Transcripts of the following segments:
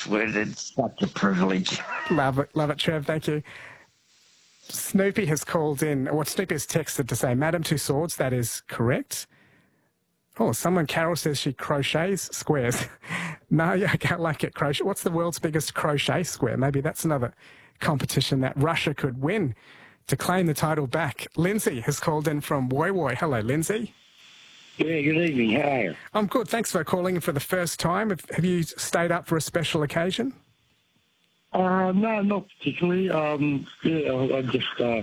Westwood. It's such a privilege. Love it, Trev. Thank you. Snoopy has called in, or Snoopy has texted to say, Madam Two Swords, that is correct. Oh, Carol says she crochets squares. No, I can't like it. Crochet. What's the world's biggest crochet square? Maybe that's another competition that Russia could win to claim the title back. Lindsay has called in from Woy Woy. Hello, Lindsay. Yeah, good evening. How are you? I'm good. Thanks for calling in for the first time. Have you stayed up for a special occasion? No, not particularly. I just thought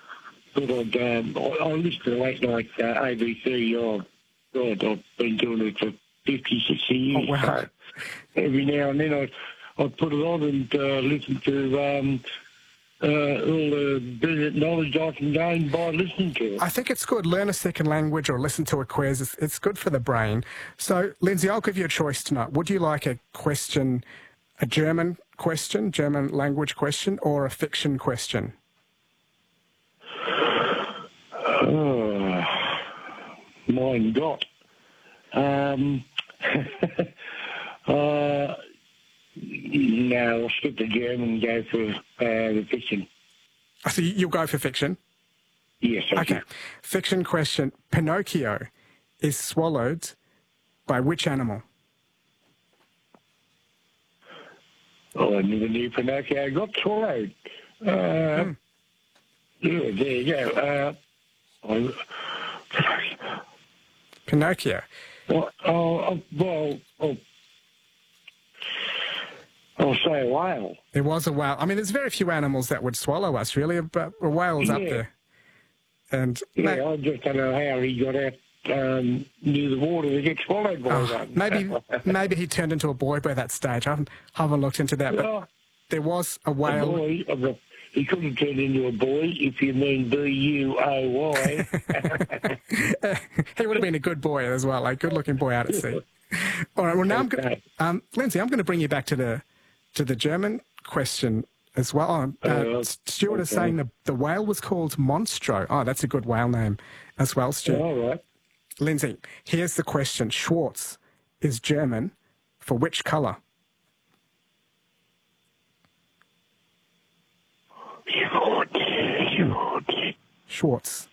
I listened to late night ABC. I've been doing it for 50, 60 years. Oh, wow. So every now and then I put it on and listen to all the brilliant knowledge I can gain by listening to it. I think it's good. Learn a second language or listen to a quiz. It's good for the brain. So, Lindsay, I'll give you a choice tonight. Would you like a question, a German question, German language question, or a fiction question? Mein Gott. No, I'll skip the German and go for the fiction. So you'll go for fiction? Yes. Okay. Fiction question. Pinocchio is swallowed by which animal? Oh, I never knew Pinocchio got swallowed. Yeah, there you go. Pinocchio. I'll say a whale. It was a whale. I mean, there's very few animals that would swallow us, really, but a whale's up there. And I just don't know how he got out near the water to get swallowed by one. Maybe he turned into a boy by that stage. I haven't looked into that, but there was a whale. He could have turned into a boy, if you mean B-U-O-Y. He would have been a good boy as well, a good-looking boy out at sea. All right, well, now Lindsay, I'm going to bring you back to the German question as well. Stuart is saying the whale was called Monstro. Oh, that's a good whale name as well, Stuart. All right. Lindsay, here's the question. Schwarz is German for which colour? Schwarz.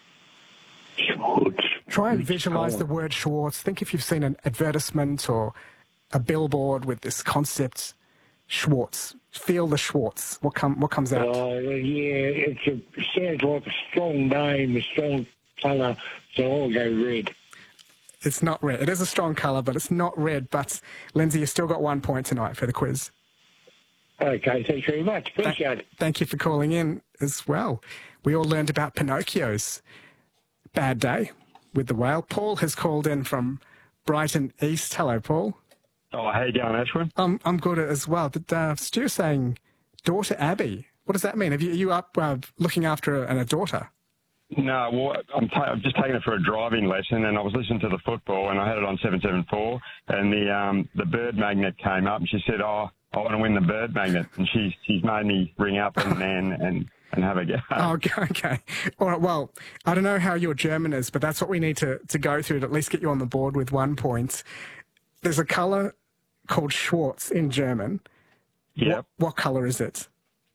Try and visualise the word Schwarz. Think if you've seen an advertisement or a billboard with this concept, Schwarz. Feel the Schwarz. What comes out? Yeah, it sounds like a strong name, a strong colour, so I'll go red. It's not red. It is a strong colour, but it's not red. But, Lindsay, you've still got 1 point tonight for the quiz. Okay, thanks very much. Appreciate it. Thank you for calling in as well. We all learned about Pinocchio's bad day with the whale. Paul has called in from Brighton East. Hello, Paul. Oh, how you going, Ashwin? I'm good as well. But Stu's saying daughter Abby. What does that mean? Are you up looking after a daughter? No, well, I'm just taking it for a driving lesson, and I was listening to the football, and I had it on 774, and the bird magnet came up, and she said, "Oh, I want to win the bird magnet," and she's made me ring up and have a go. Oh, okay. All right, well, I don't know how your German is, but that's what we need to go through to at least get you on the board with 1 point. There's a colour called Schwarz in German. Yep. What colour is it?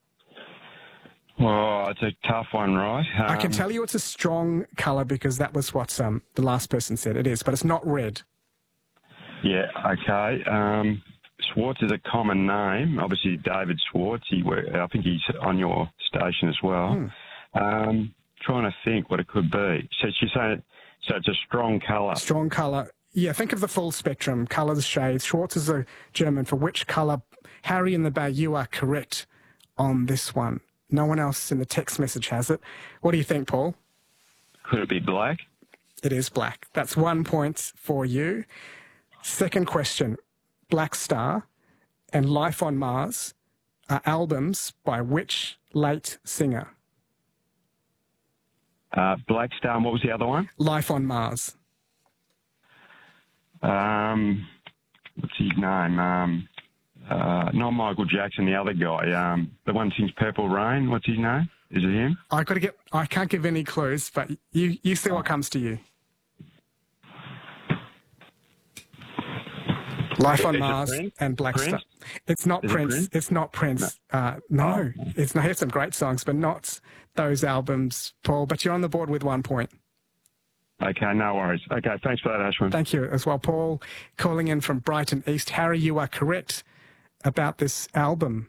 Oh, it's a tough one, right? I can tell you it's a strong colour because that was what the last person said it is, but it's not red. Yeah, okay. Schwarz is a common name. Obviously, David Schwartz. I think he's on your station as well. Trying to think what it could be. So she's saying it's a strong colour. Strong colour. Yeah, think of the full spectrum, colours, shades. Schwarz is a German for which colour. Harry in the Bay, you are correct on this one. No one else in the text message has it. What do you think, Paul? Could it be black? It is black. That's 1 point for you. Second question. Black Star and Life on Mars are albums by which late singer? Black Star, and what was the other one? Life on Mars. What's his name? Not Michael Jackson, the other guy. The one who sings Purple Rain. What's his name? Is it him? I can't give any clues, but you see what comes to you. Life on Is it Mars Prince? and Black Star. Prince? It's not Is it Prince. Prince? It's not Prince. No, it's not. He has some great songs, but not those albums, Paul. But you're on the board with 1 point. Okay, no worries. Okay, thanks for that, Ashwin. Thank you as well, Paul. Calling in from Brighton East. Harry, you are correct about this album.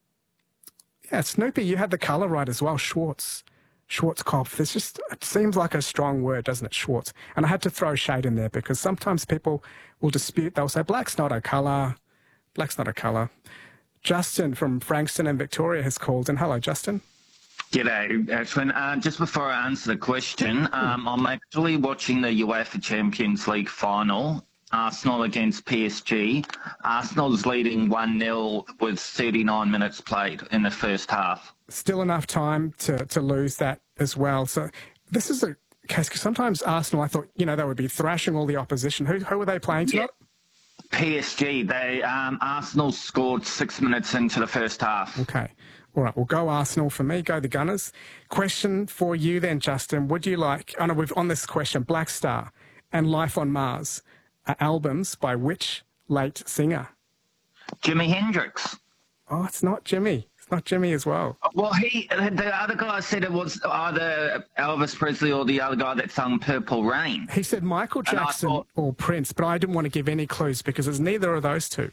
Yeah, Snoopy, you had the colour right as well. Schwarzkopf. It seems like a strong word, doesn't it? Schwartz. And I had to throw shade in there because sometimes people will dispute. They'll say, black's not a colour. Black's not a colour. Justin from Frankston and Victoria has called in. Hello, Justin. G'day, Ashwin. Just before I answer the question, I'm actually watching the UEFA Champions League final, Arsenal against PSG. Arsenal's leading 1-0 with 39 minutes played in the first half. Still enough time to lose that as well. So this is a case, because sometimes Arsenal, I thought, they would be thrashing all the opposition. Who were they playing tonight? PSG, Arsenal scored 6 minutes into the first half. Okay. All right, well, go Arsenal for me, go the Gunners. Question for you then, Justin. Would you like, we've on this question, Black Star and Life on Mars are albums by which late singer? Jimi Hendrix. Oh, it's not Jimmy. It's not Jimmy as well. Well, the other guy said it was either Elvis Presley or the other guy that sung Purple Rain. He said Michael Jackson or Prince, but I didn't want to give any clues because it's neither of those two.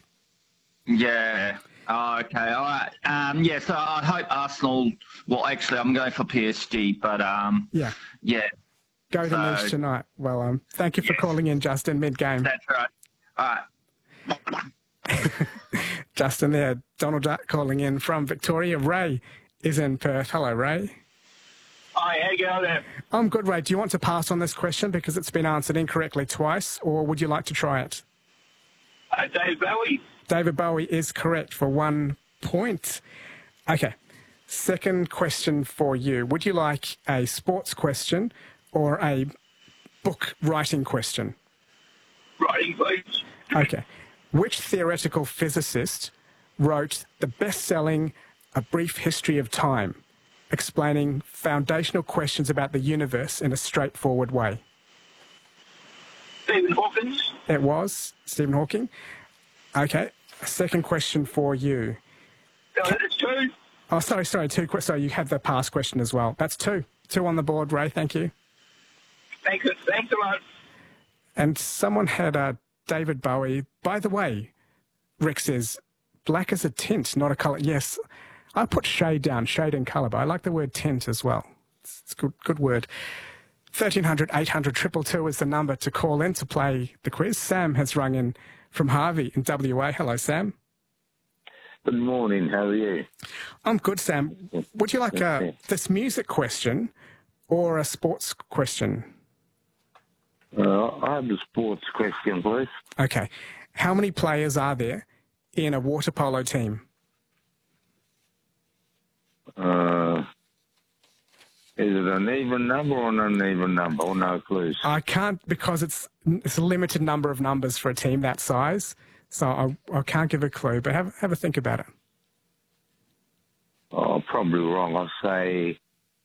Yeah. Oh, okay. All right. So I hope Arsenal. Well, actually, I'm going for PSG, but Yeah. Go the Moose tonight. Well, thank you for calling in, Justin, mid-game. That's right. All right. Justin there, Donald Duck calling in from Victoria. Ray is in Perth. Hello, Ray. Hi, how you going there? I'm good, Ray. Do you want to pass on this question because it's been answered incorrectly twice, or would you like to try it? Dave Bowie. David Bowie is correct for 1 point. Okay. Second question for you. Would you like a sports question or a book writing question? Writing, please. Okay. Which theoretical physicist wrote the best-selling A Brief History of Time, explaining foundational questions about the universe in a straightforward way? Stephen Hawking. It was Stephen Hawking. Okay. A second question for you. That's two. Oh, sorry, two questions. So you had the past question as well. That's two. Two on the board, Ray. Thank you. Thanks a lot. And someone had David Bowie. By the way, Rick says, black is a tint, not a colour. Yes, I put shade down, shade and colour, but I like the word tint as well. It's a good word. 1300 800 222 is the number to call in to play the quiz. Sam has rung in from Harvey in WA. Hello, Sam. Good morning. How are you? I'm good, Sam. Would you like this music question or a sports question? I have a sports question, please. Okay. How many players are there in a water polo team? Is it an even number or an uneven number, or no clues? I can't, because it's a limited number of numbers for a team that size, so I can't give a clue, but have a think about it. Oh, probably wrong. I'll say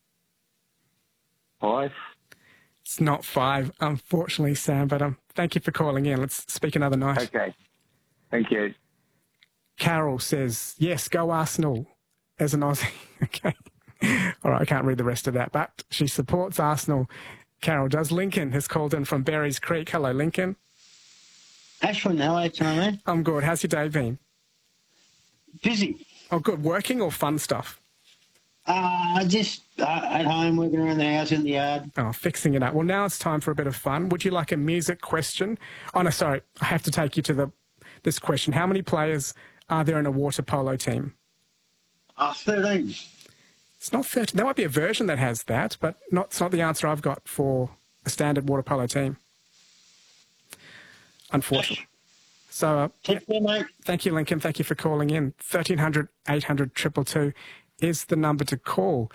5. It's not 5, unfortunately, Sam, but thank you for calling in. Let's speak another night. Okay. Thank you. Carol says, yes, go Arsenal, as an Aussie. Okay. All right, I can't read the rest of that, but she supports Arsenal. Carol does. Lincoln has called in from Berries Creek. Hello, Lincoln. Ashwin, hello, Tony. I'm good. How's your day been? Busy. Oh, good. Working or fun stuff? Just at home, working around the house, in the yard. Oh, fixing it up. Well, now it's time for a bit of fun. Would you like a music question? Oh, no, sorry. I have to take you to this question. How many players are there in a water polo team? 13. It's not 13. There might be a version that has that, but it's not the answer I've got for a standard water polo team. Unfortunately. So, Take care, mate. Thank you, Lincoln. Thank you for calling in. 1300 800 222 is the number to call.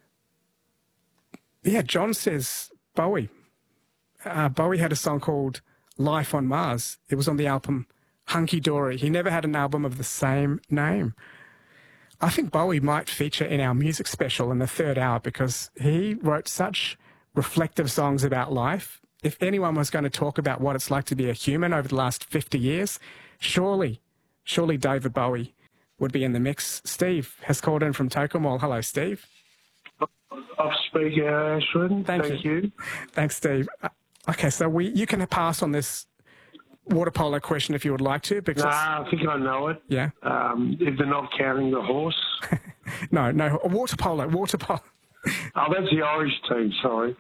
Yeah, John says Bowie. Bowie had a song called Life on Mars. It was on the album Hunky Dory. He never had an album of the same name. I think Bowie might feature in our music special in the third hour because he wrote such reflective songs about life. If anyone was going to talk about what it's like to be a human over the last 50 years, Surely David Bowie would be in the mix. Steve has called in from Tokyo. Hello, Steve. Off speaker, Ashwin. Thank you. Thanks, Steve. Okay, so you can pass on this water polo question if you would like to. Because I think I know it. Yeah. If they're not counting the horse. No, water polo. Oh, that's the Irish team, sorry.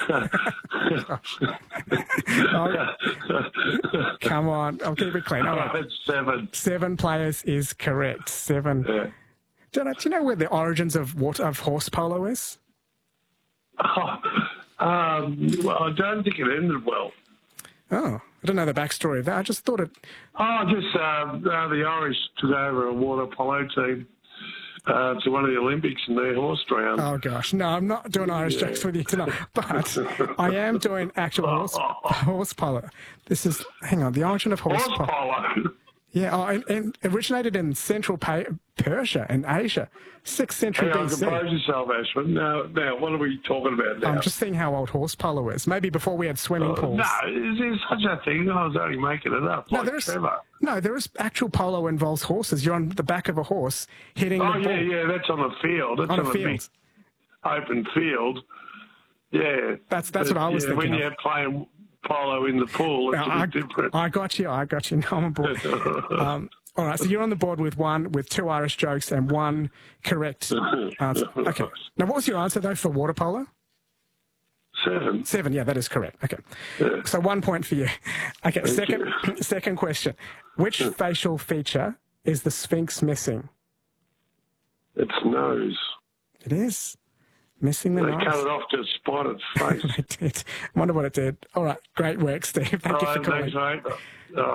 Come on, I'll keep it clean. All right. It's 7. 7 players is correct. 7. Yeah. Do you know where the origins of horse polo is? Well, I don't think it ended well. Oh, I don't know the backstory of that. I just thought it... the Irish took over a water polo team to one of the Olympics and their horse drowned. Oh, gosh. No, I'm not doing Irish jokes with you tonight. But I am doing actual horse polo. This is... Hang on. The origin of horse polo. Yeah, and originated in Central Persia and Asia, 6th century Hang on, BC. compose yourself, Ashwin. Now, what are we talking about now? I'm just seeing how old horse polo is. Maybe before we had swimming pools. No, is there such a thing? I was only making it up. No, Trevor. there is actual polo involves horses. You're on the back of a horse hitting the ball. Yeah, that's on the field. That's on a big field. Open field. Yeah. That's what I was thinking when of. you're playing polo in the pool, it's a bit different. I got you. No, I'm on board. All right, so you're on the board with 2 Irish jokes and 1 correct answer. Okay. Now, what was your answer, though, for water polo? 7. 7, yeah, that is correct. Okay. So 1 point for you. Okay, second question. Which facial feature is the Sphinx missing? Its nose. It is. Missing the nose. They cut it off to spot its face. They did. I wonder what it did. All right, great work, Steve. Thank you for calling. Thanks, mate.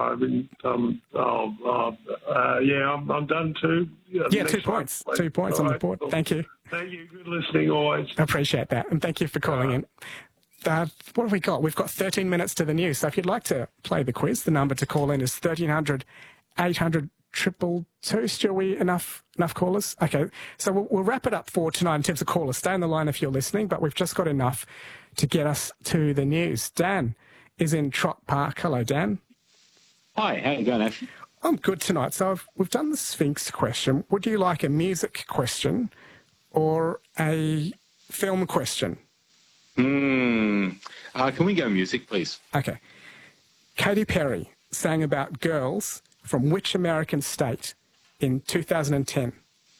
I'm done too. Yeah, 2 points. 2 points on the board. Thank you. Thank you. Good listening always. I appreciate that. And thank you for calling in. What have we got? We've got 13 minutes to the news. So if you'd like to play the quiz, the number to call in is 1300 800 222. Still enough callers? Okay. So we'll wrap it up for tonight in terms of callers. Stay on the line if you're listening, but we've just got enough to get us to the news. Dan is in Trott Park. Hello, Dan. Hi, how you going, Ash? I'm good tonight. So we've done the Sphinx question. Would you like a music question or a film question? Can we go music, please? Okay. Katy Perry sang about girls from which American state in 2010?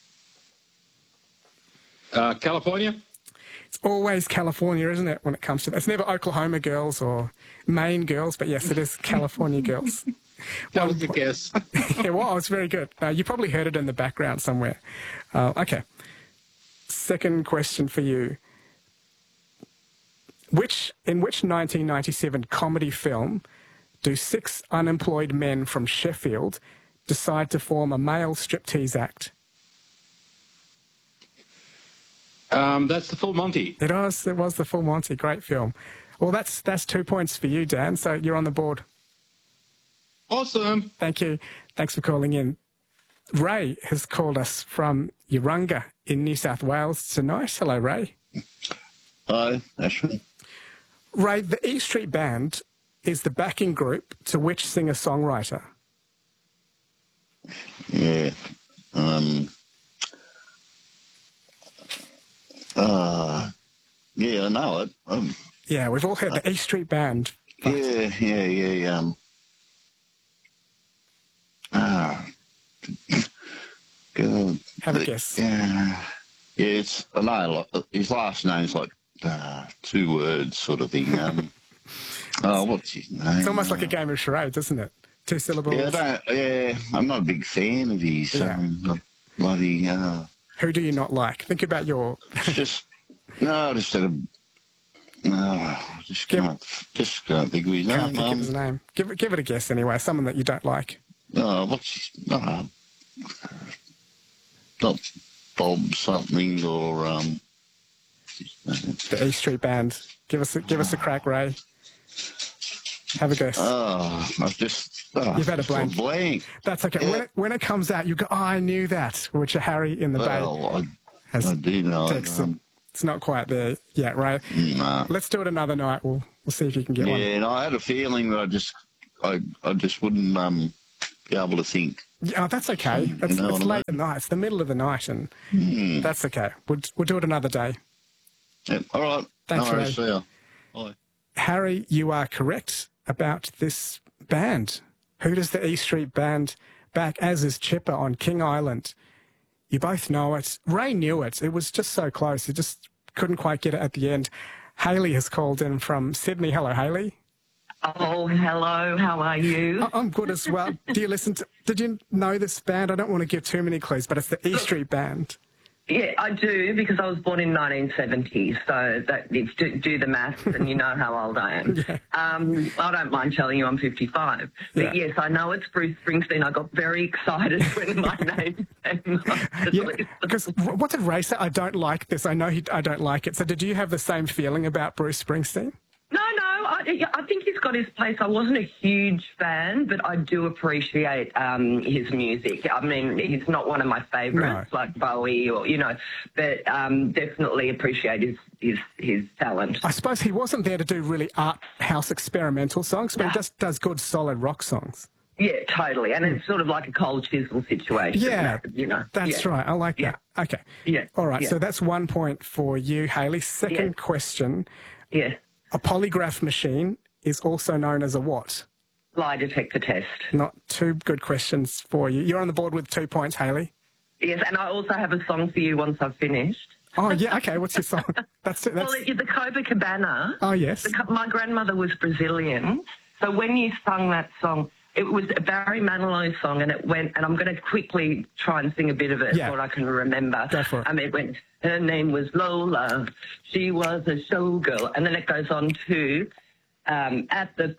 California? It's always California, isn't it, when it comes to that? It's never Oklahoma girls or Maine girls, but yes, it is California girls. That was a guess. Yeah, well, it's very good. You probably heard it in the background somewhere. Okay. Second question for you. In which 1997 comedy film do 6 unemployed men from Sheffield decide to form a male striptease act? That's the Full Monty. It was the Full Monty. Great film. Well, that's 2 points for you, Dan. So you're on the board. Awesome. Thank you. Thanks for calling in. Ray has called us from Urunga in New South Wales tonight. Hello, Ray. Hi, Ashwin. Ray, the E Street Band is the backing group to which singer-songwriter? Yeah. Yeah, I know it. Yeah, we've all heard the E Street Band. Yeah. God. Have a guess. Yeah, it's I know. His last name's like 2 words, sort of thing. What's his name? It's almost like a game of charades, isn't it? 2 syllables. Yeah, I'm not a big fan of his. Bloody. Who do you not like? Think about your. Just can't think of his name. Can't think of his name. Give it a guess anyway. Someone that you don't like. What's his? Not Bob something or The E Street Band. Give us a crack, Ray. Have a guess. You've had a blank. That's okay. Yeah. When it comes out, you go, I knew that. Which Harry in the Bay has I do know. texted. It's not quite there yet, Ray. Nah. Let's do it another night. We'll see if you can get one. Yeah, and I had a feeling that I just wouldn't be able to think. Yeah, oh, that's okay. It's know what I late at night. It's the middle of the night, and that's okay. We'll do it another day. Yeah, all right. Thanks, no worries. Ray. See ya. Bye. Harry, you are correct about this band. Hooters the E Street Band, back as is Chipper on King Island. You both know it. Ray knew it. It was just so close. He just couldn't quite get it at the end. Hayley has called in from Sydney. Hello, Hayley. Oh, hello. How are you? I'm good as well. Did you know this band? I don't want to give too many clues, but it's the E Street Band. Yeah, I do, because I was born in 1970, so do the maths and you know how old I am. Yeah. I don't mind telling you I'm 55. But yes, I know it's Bruce Springsteen. I got very excited when my name came up. Yeah, because what did Ray say? I don't like this. I know I don't like it. So did you have the same feeling about Bruce Springsteen? No, I think he's got his place. I wasn't a huge fan, but I do appreciate his music. I mean, he's not one of my favourites like Bowie or, but definitely appreciate his talent. I suppose he wasn't there to do really art house experimental songs, but he just does good, solid rock songs. Yeah, totally. And it's sort of like a Cold Chisel situation. Yeah, that's right. I like that. Okay. Yeah. All right, so that's 1 point for you, Hayley. Second question. Yeah. A polygraph machine is also known as a what? Lie detector test. Not two good questions for you. You're on the board with 2 points, Hayley. Yes, and I also have a song for you once I've finished. Oh, yeah, okay. What's your song? That's Well, it's the Copacabana. Oh, yes. My grandmother was Brazilian, so when you sung that song, it was a Barry Manilow song, and it went, and I'm going to quickly try and sing a bit of it, what I can remember. Go for it. It went, her name was Lola, she was a showgirl, and then it goes on to, at the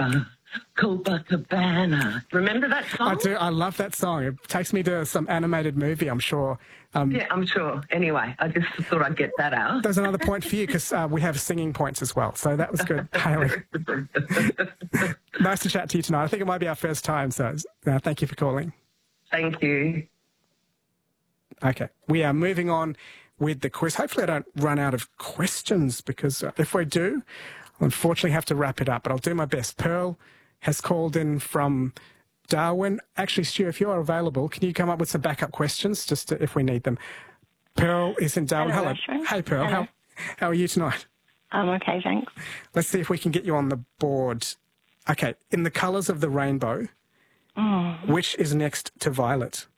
Copacabana. Remember that song? I do. I love that song. It takes me to some animated movie, I'm sure. Yeah, I'm sure. Anyway, I just thought I'd get that out. There's another point for you because we have singing points as well. So that was good, Hayley. Nice to chat to you tonight. I think it might be our first time, so thank you for calling. Thank you. Okay, we are moving on with the quiz. Hopefully I don't run out of questions because if we do, I'll unfortunately have to wrap it up, but I'll do my best. Pearl has called in from Darwin. Actually, Stu, if you're available, can you come up with some backup questions just if we need them? Pearl is in Darwin. Hello. Hey, Pearl. Hello. How are you tonight? I'm okay, thanks. Let's see if we can get you on the board. Okay, in the colours of the rainbow, which is next to violet?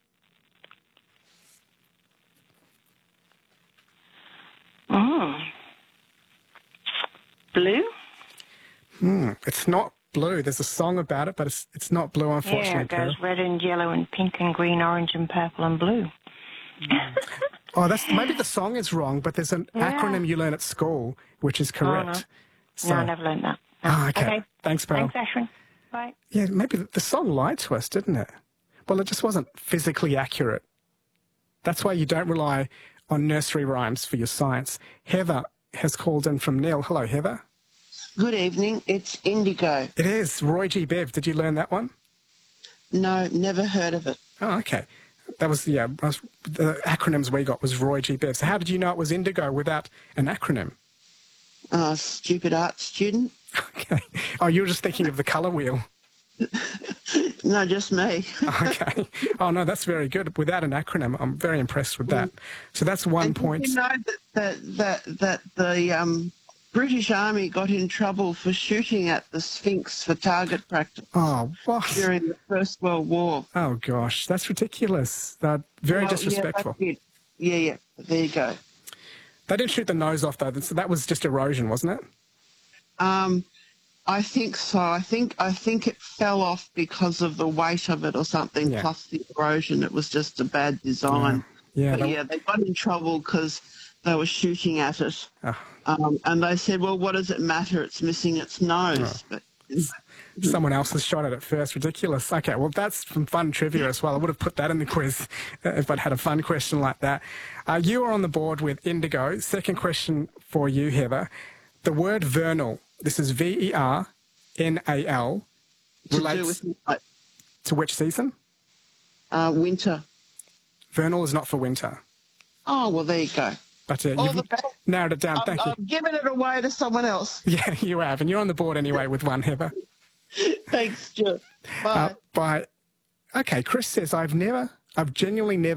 Blue? It's not blue. There's a song about it, but it's not blue, unfortunately. Yeah, it goes red and yellow and pink and green, orange and purple and blue. Oh, maybe the song is wrong, but there's an acronym you learn at school, which is correct. No, I never learned that. No. Oh, okay. Thanks, Pearl. Thanks, Ashwin. Bye. Yeah, maybe the song lied to us, didn't it? Well, it just wasn't physically accurate. That's why you don't rely on nursery rhymes for your science. Heather has called in from Neil. Hello, Heather. Good evening. It's indigo. It is. Roy G. Biv. Did you learn that one? No, never heard of it. Oh, okay. That was, the acronyms we got was Roy G. Biv. So how did you know it was indigo without an acronym? Stupid art student. Okay. Oh, you were just thinking of the colour wheel. No, just me. Okay. Oh, no, that's very good. Without an acronym, I'm very impressed with that. So that's 1 point. Did you know that the British Army got in trouble for shooting at the Sphinx for target practice? Oh, what? During the First World War. Oh, gosh, that's ridiculous. Very disrespectful. Yeah, there you go. They didn't shoot the nose off, though, so that was just erosion, wasn't it? I think so. I think it fell off because of the weight of it or something, plus the erosion. It was just a bad design. Yeah, they got in trouble because they were shooting at it. Oh. And they said, well, what does it matter? It's missing its nose. Oh. Someone else has shot it at first. Ridiculous. Okay, well, that's some fun trivia as well. I would have put that in the quiz if I'd had a fun question like that. You are on the board with indigo. Second question for you, Heather. The word vernal, this is VERNAL, relates to which season? Winter. Vernal is not for winter. Oh, well, there you go. But you've narrowed it down. Thank you. I've given it away to someone else. Yeah, you have. And you're on the board anyway with one, Heather. Thanks, Stuart. Bye. Bye. Okay, Chris says, I've genuinely never